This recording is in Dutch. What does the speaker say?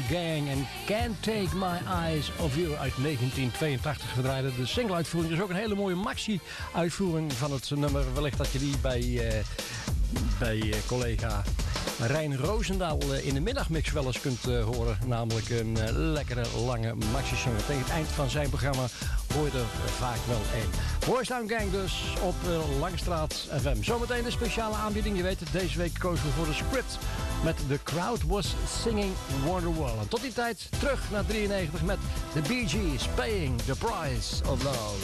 Gang en Can't Take My Eyes Off You uit 1982 gedraaid. De single-uitvoering is ook een hele mooie maxi-uitvoering van het nummer. Wellicht dat je die bij collega Rijn Roosendaal in de middagmix wel eens kunt horen. Namelijk een lekkere lange maxi-single. Tegen het eind van zijn programma hoor je er vaak wel een. Boys Town Gang dus op Langstraat FM. Zometeen de speciale aanbieding. Je weet het, deze week kozen we voor de script met The Crowd Was Singing Wonderwall. En tot die tijd terug naar 93 met The Bee Gees, Paying the Price of Love.